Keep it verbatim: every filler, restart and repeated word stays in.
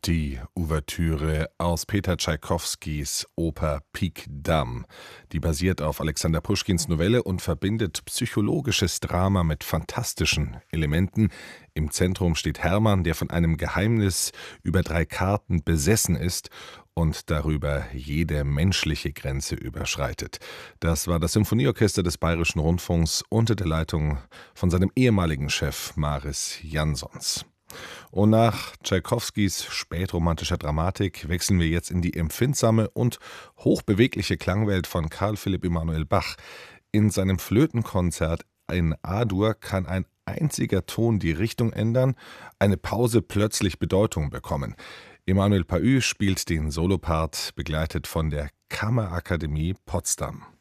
Die Ouvertüre aus Peter Tschaikowskis Oper Pik Dam. Die basiert auf Alexander Puschkins Novelle und verbindet psychologisches Drama mit fantastischen Elementen. Im Zentrum steht Hermann, der von einem Geheimnis über drei Karten besessen ist und darüber jede menschliche Grenze überschreitet. Das war das Symphonieorchester des Bayerischen Rundfunks unter der Leitung von seinem ehemaligen Chef Maris Jansons. Und nach Tschaikowskis spätromantischer Dramatik wechseln wir jetzt in die empfindsame und hochbewegliche Klangwelt von Carl Philipp Emanuel Bach. In seinem Flötenkonzert in A-Dur kann ein einziger Ton die Richtung ändern, eine Pause plötzlich Bedeutung bekommen. Emanuel Paü spielt den Solopart, begleitet von der Kammerakademie Potsdam.